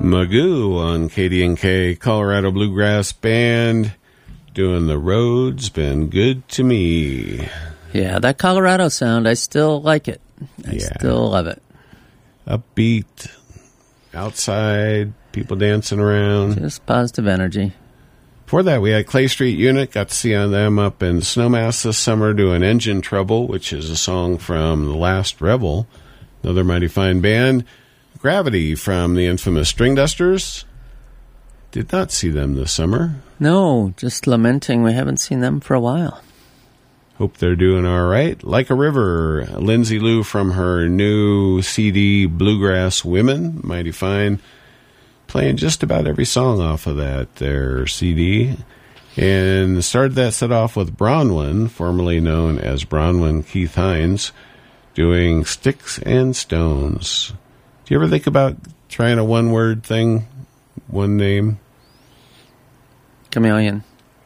Magoo on KDNK, Colorado Bluegrass Band, doing The Road's Been Good to Me. Yeah, that Colorado sound, I still like it. I still love it. Upbeat, outside, people dancing around. Just positive energy. Before that, we had Clay Street Unit. Got to see them up in Snowmass this summer doing Engine Trouble, which is a song from The Last Rebel. Another mighty fine band. Gravity from the infamous String Dusters. Did not see them this summer. No, just lamenting we haven't seen them for a while. Hope they're doing all right. Like a River, Lindsay Lou from her new CD, Bluegrass Women. Mighty fine. Playing just about every song off of their CD. And started that set off with Bronwyn, formerly known as Bronwyn Keith Hines, doing Sticks and Stones. Do you ever think about trying a one-word thing, one name? Chameleon.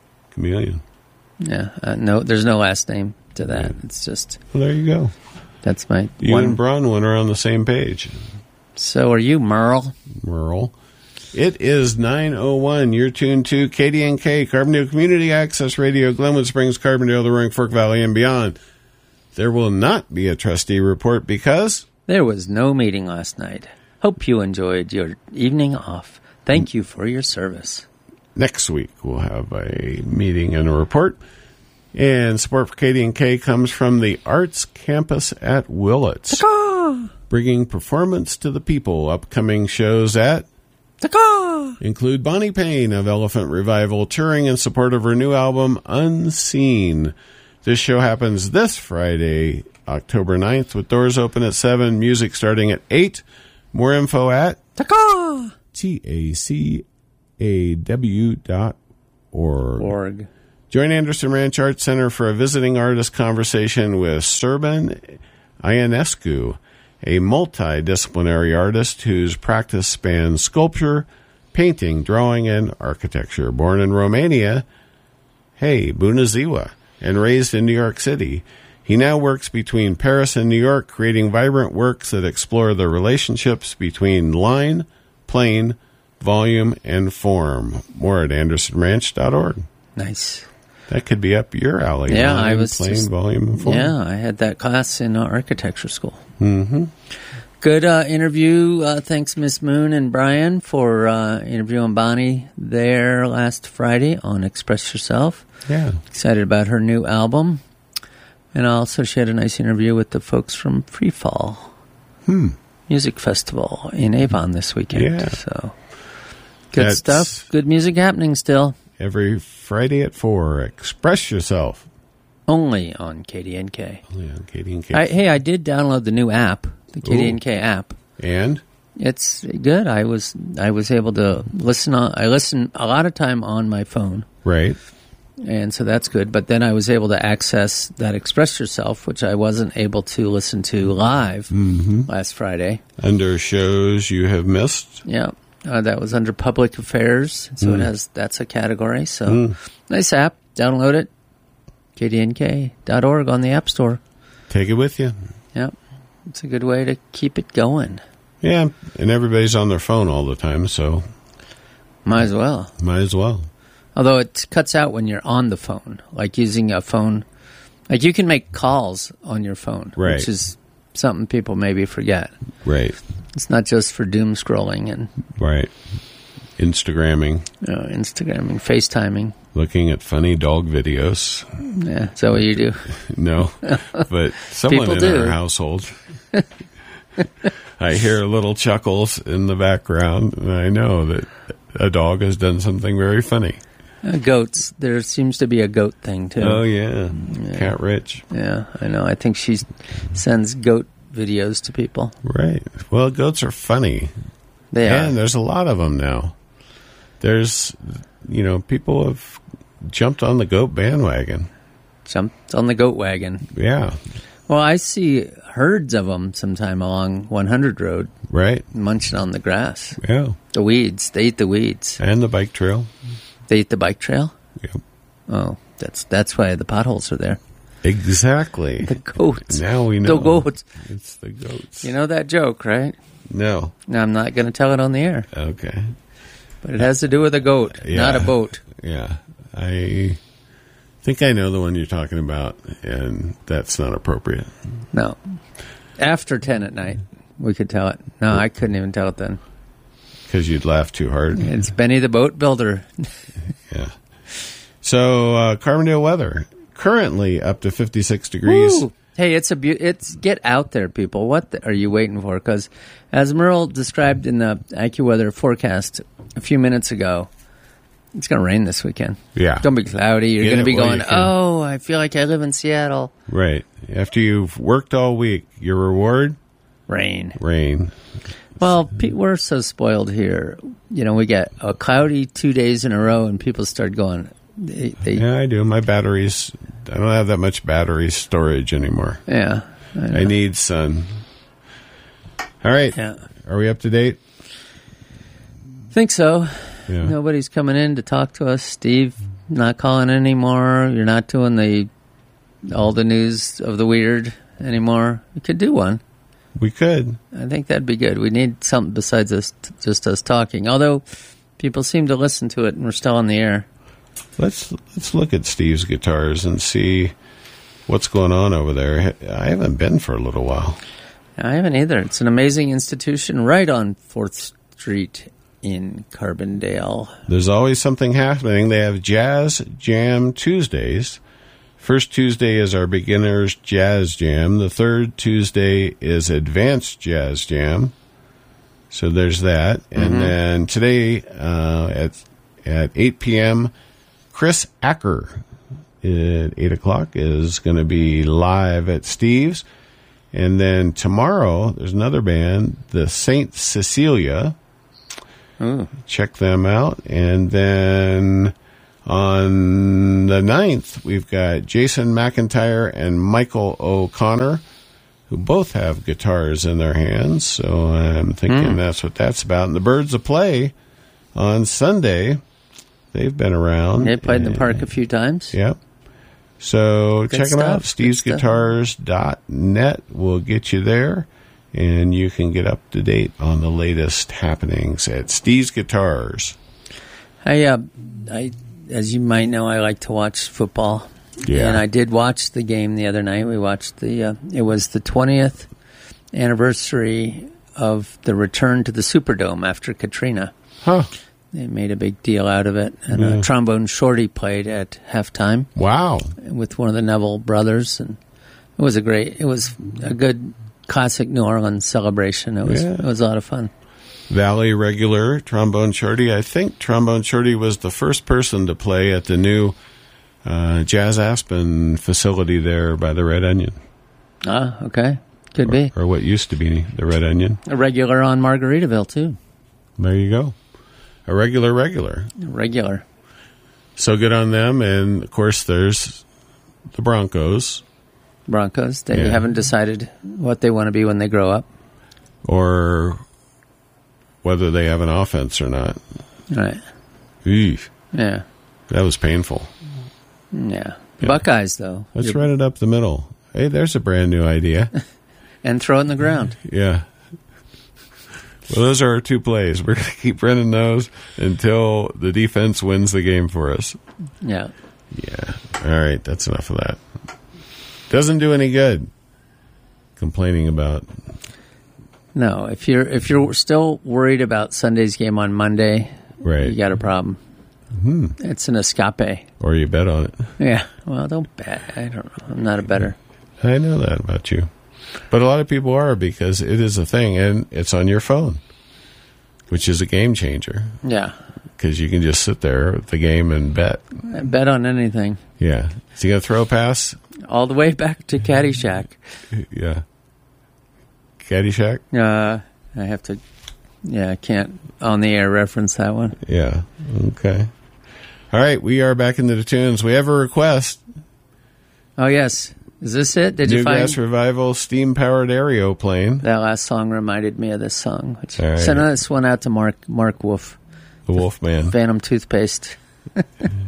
Yeah. No, there's no last name to that. Yeah. It's just... Well, there you go. That's my... You and Bronwyn are on the same page. So are you, Merle. It is 9:01. You're tuned to KDNK, Carbondale Community Access Radio, Glenwood Springs, Carbondale, the Roaring Fork Valley, and beyond. There will not be a trustee report because... there was no meeting last night. Hope you enjoyed your evening off. Thank you for your service. Next week, we'll have a meeting and a report. And support for KDNK comes from the Arts Campus at Willits. Ta-ka! Bringing performance to the people. Upcoming shows at... ta-ka! Include Bonnie Payne of Elephant Revival, touring in support of her new album, Unseen. This show happens this Friday, October 9th, with doors open at 7, music starting at 8. More info at TACAW.org. Join Anderson Ranch Arts Center for a visiting artist conversation with Serban Ionescu, a multidisciplinary artist whose practice spans sculpture, painting, drawing, and architecture. Born in Romania, Bunaziwa, and raised in New York City. He now works between Paris and New York, creating vibrant works that explore the relationships between line, plane, volume, and form. More at AndersonRanch.org. Nice. That could be up your alley. Yeah, line, I was plane, volume, and form. Yeah, I had that class in architecture school. Mm-hmm. Good interview. Thanks, Miss Moon and Brian, for interviewing Bonnie there last Friday on Express Yourself. Yeah. Excited about her new album. And also she had a nice interview with the folks from Free Fall Music Festival in Avon this weekend. Yeah. So good stuff. Good music happening still. Every Friday at 4. Express Yourself. Only on KDNK. Only on KDNK. I did download the new app, the KDNK app. And? It's good. I was able to listen. I listen a lot of time on my phone. Right. And so that's good. But then I was able to access that Express Yourself, which I wasn't able to listen to live last Friday. Under shows you have missed? Yeah. That was under Public Affairs. So that's a category. So nice app. Download it. KDNK.org on the App Store. Take it with you. Yep. It's a good way to keep it going. Yeah. And everybody's on their phone all the time, so. Might as well. Although it cuts out when you're on the phone, like using a phone. Like you can make calls on your phone, right, which is something people maybe forget. Right. It's not just for doom scrolling and... right. Instagramming, FaceTiming. Looking at funny dog videos. Yeah, is that what you do? No, but someone in our household. I hear little chuckles in the background, and I know that a dog has done something very funny. Goats. There seems to be a goat thing, too. Oh, yeah. Cat Rich. Yeah, I know. I think she sends goat videos to people. Right. Well, goats are funny. They are. And there's a lot of them now. There's, people have jumped on the goat bandwagon. Jumped on the goat wagon. Yeah. Well, I see herds of them sometime along 100 Road. Right. Munching on the grass. Yeah. The weeds. They eat the weeds. And the bike trail. They eat the bike trail? Yep. Oh, that's why the potholes are there. Exactly. The goats. Now we know. The goats. It's the goats. You know that joke, right? No. No, I'm not going to tell it on the air. Okay. But it has to do with a goat, not a boat. Yeah. I think I know the one you're talking about, and that's not appropriate. No. After 10 at night, we could tell it. No, I couldn't even tell it then. Because you'd laugh too hard. It's Benny the Boat Builder. Yeah. So, Carbondale weather. Currently up to 56 degrees. Woo! Hey, it's get out there, people. What are you waiting for? Because as Merle described in the AccuWeather forecast a few minutes ago, it's going to rain this weekend. Yeah. It's going to be cloudy. You're going to be going, oh, I feel like I live in Seattle. Right. After you've worked all week, your reward? Rain. Well, we're so spoiled here. You know, we get a cloudy 2 days in a row, and people start going. Yeah, I do. My batteries, I don't have that much battery storage anymore. Yeah. I need sun. All right. Yeah. Are we up to date? Think so. Yeah. Nobody's coming in to talk to us. Steve, not calling anymore. You're not doing all the news of the weird anymore. We could do one. We could. I think that'd be good. We need something besides just us talking. Although people seem to listen to it, and we're still on the air. Let's look at Steve's guitars and see what's going on over there. I haven't been for a little while. I haven't either. It's an amazing institution right on 4th Street in Carbondale. There's always something happening. They have Jazz Jam Tuesdays. First Tuesday is our beginners jazz jam. The third Tuesday is advanced jazz jam. So there's that. And then today at 8 p.m., Chris Acker at 8 o'clock is going to be live at Steve's. And then tomorrow, there's another band, the St. Cecilia. Check them out. And then on the 9th, we've got Jason McIntyre and Michael O'Connor, who both have guitars in their hands. So I'm thinking that's what that's about. And the Birds of Play on Sunday, they've been around. They played in the park a few times. Yep. So Good check them out. stuff. StevesGuitars.net will get you there. And you can get up to date on the latest happenings at Steve's Guitars. I as you might know, I like to watch football. Yeah. And I did watch the game the other night. We watched it was the 20th anniversary of the return to the Superdome after Katrina. Huh. They made a big deal out of it. And Trombone Shorty played at halftime. Wow. With one of the Neville brothers. And it was a good classic New Orleans celebration. It was a lot of fun. Valley regular Trombone Shorty. I think Trombone Shorty was the first person to play at the new Jazz Aspen facility there by the Red Onion. Ah, okay. Could be. Or what used to be the Red Onion. A regular on Margaritaville, too. There you go. A regular. Regular. So good on them. And, of course, there's the Broncos. They haven't decided what they want to be when they grow up. Or whether they have an offense or not. Right. Eesh. Yeah. That was painful. Yeah. Buckeyes, though. Let's run it up the middle. Hey, there's a brand new idea. And throw it in the ground. Yeah. Well, those are our two plays. We're going to keep running those until the defense wins the game for us. Yeah. Yeah. All right. That's enough of that. Doesn't do any good complaining about. No. If you're still worried about Sunday's game on Monday, right, you got a problem. It's an escape. Or you bet on it. Yeah. Well, don't bet. I don't know. I'm not a bettor. I know that about you. But a lot of people are, because it is a thing, and it's on your phone, which is a game changer. Yeah. Because you can just sit there at the game and bet. Bet on anything. Yeah. Is he going to throw a pass? All the way back to Caddyshack. Yeah. Caddyshack? I have to... Yeah, I can't on the air reference that one. Yeah. Okay. All right. We are back into the tunes. We have a request. Oh, yes. Is this it? Did you find... Newgrass Revival steam-powered aeroplane. That last song reminded me of this song. Right. Send this one out to Mark Wolf. The Wolfman. Phantom Toothpaste.